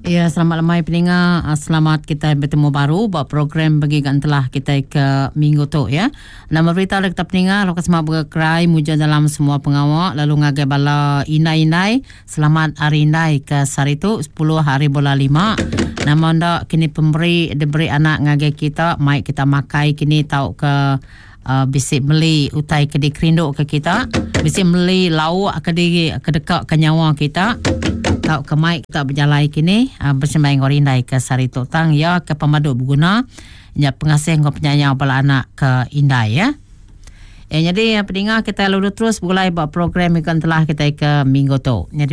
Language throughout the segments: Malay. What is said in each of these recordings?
Ya, selamat lemai pendengar. Selamat kita bertemu baru buat program bagi kan telah kita ke minggu tu ya. Nama berita kita pendengar lokas mak berkerai muja dalam semua pengawak lalu ngagai bala inai-inai selamat hari inai ke sari tu 10 hari bola 5. Nama anda kini pemberi diberi anak ngagai kita mai kita makai kini tahu ke bisik beli utai ke di kerinduk ke kita bisik beli lauk ke di kedekak ke nyawa kita tahu ke mai kita berjalai kini bersembahyang orindai ke sari totang ya ke pemadu berguna ya pengasih ngau penyayang bala anak ke indai ya. Jadi pendengar kita lalu terus mulai buat program yang telah kita ke minggu tu. Jadi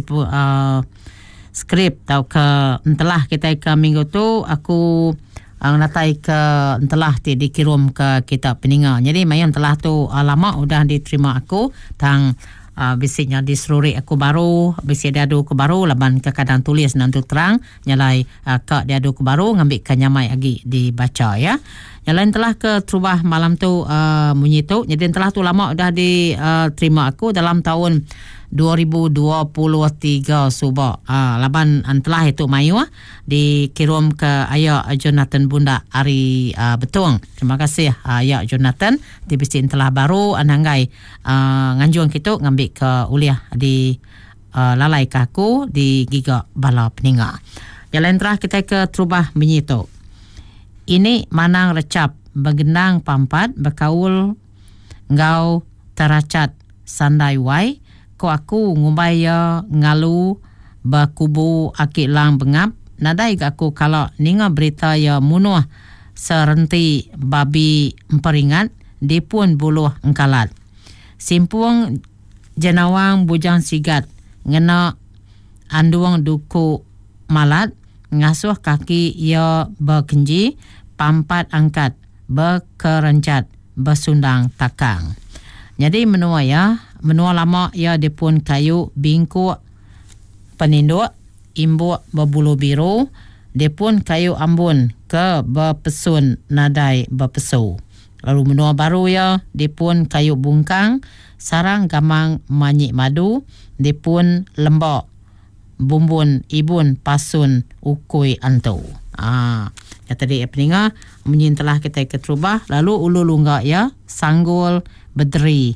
skrip tahu ke telah kita ke minggu tu aku natai ke telah dikirim ke kita pendengar. Jadi mayan telah tu lama udah diterima aku tang bisiknya di seluruh aku baru bisik diadu aku baru laban ke kadang tulis nanti terang nyalai ke diadu aku baru ngambil ke nyamai lagi dibaca ya. Nyalain telah ke terubah malam tu bunyi tu. Jadi telah tu lama udah diterima aku dalam tahun 2023 subak laban telah itu mayu dikirim ke ayah Jonathan Bunda Ari Betung. Terima kasih ayah Jonathan di bisik telah baru ananggai nganjuan kita ngambil ke uliah di lalai kaku di giga bala peninga. Yang lain telah kita ke terubah bunyi tu. Ini manang recap begenang pampat berkaul ngau teracat sandai wai ko aku ngubaya ngalu bakubu akik lang bengap nadai aku kalau ninga berita ya munuh serenti babi emperingat dipun buluh engkalat simpuang jenawang bujang sigat ngena anduang duku malat ngasuh kaki ya berkenji pampat angkat berkerencat bersundang takang. Jadi menua lama ya dipun kayu bingku peninduk imbuk berbulu biru dipun kayu ambun ke berpesun nadai berpesu. Lalu menua baru ya dipun kayu bungkang sarang gamang manyik madu dipun lembok bumbun ibun pasun ukui antu. Ya tadi peninga menyintelah kita keterubah lalu ulu lunga ya sanggul berderi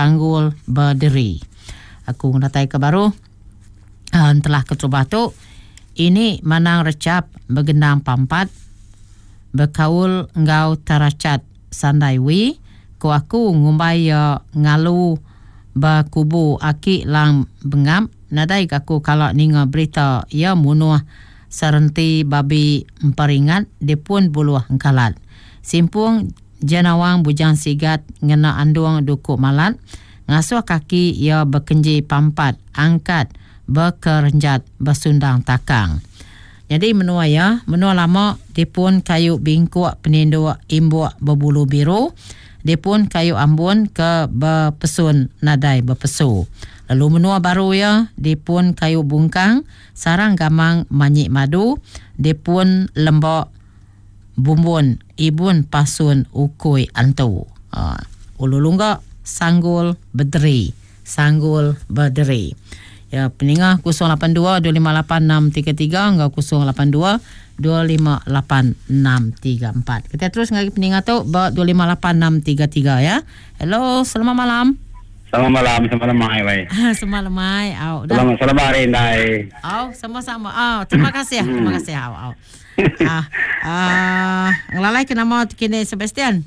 aku natai ke baru telah keterubah tu ini manang recap begenang pampat berkaul ngau teracat sandai wi ko aku ngumbaya ngalu bakubu aki lang bengam nadai aku kalau ninga berita ya munuh serenti babi emperingat dipun buluh engkalat simpung jenawang bujang sigat ngena anduang duku malat ngasuh kaki ya berkenji pampat angkat berkerenjat bersundang takang. Jadi menua lama dipun kayu bingkuk peninduk imbuk berbulu biru dipun kayu ambun ke berpesun nadai berpesu. Lalu menua baru ya dipun kayu bungkang sarang gamang manyik madu dipun lembok bumbun ibun pasun ukui antu. Ulu lunga sanggul berderi. Ya peninga 082-258-633 enggak 082-258-634. Kita terus ngagi peninga tu 258-633 ya. Hello, selamat malam. Selamat malam, selamat lemai, baik. Selamat lemai, Selamat hari ini. Sama-sama. Terima kasih. Ngelalai ke nama kini Sebastian?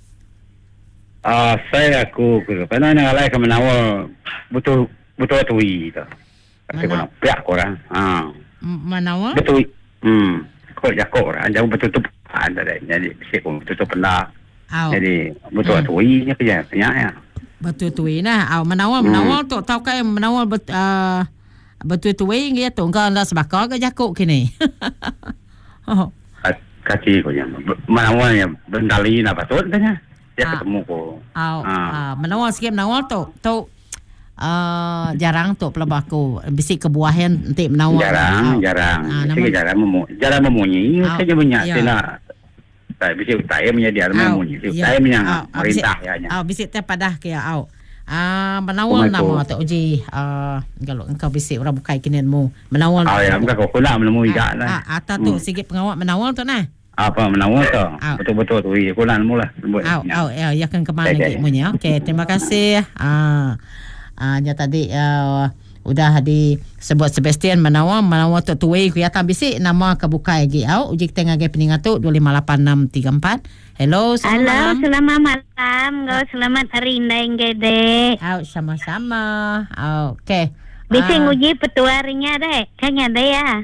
Saya aku pernah ngelalai ke menawal betul tui tu. Kasi ko na piak ko ra. Menawal? Betul. Ko jakok ra, jauh betul tu ada dah. Jadi saya ko betul pernah. Jadi betul tui nya kerja ya. Betul tui nah. Menawal tu tahu kai menawal betul tui ngia tu engkau dah sebakar ke jakok kini. Kasi ko yang menawal yang bendali na patut kanya. Dia ketemu ko. Menawal sikit menawal tu jarang tu pelabaku bisik kebuahan nanti menawal. Jarang memunyi. Saja banyak sila. Bisik saya punya dia memunyi. Saya punya perintah ya. Bisik teh padah ke Menawal nama Tok Uji. Kalau engkau bisik orang bukai kinin mu. Menawal. Ya, bukan kau kula melemu ida lah. Ata tu sikit pengawak menawal tu nah. Apa menawal tu? Betul-betul tu. Ya, kula mula. Ya kan ke mana lagi punya. Okey, terima kasih. Nya tadi udah disebut Sebastian menawal tu tuai ku yata bisik nama kebukai lagi. Uji kita ngage peningatu 258634. Hello, selamat malam. Selamat hari indah yang gede. Sama-sama. Okey. Bisa nguji petuarinya deh. Kayaknya deh ya.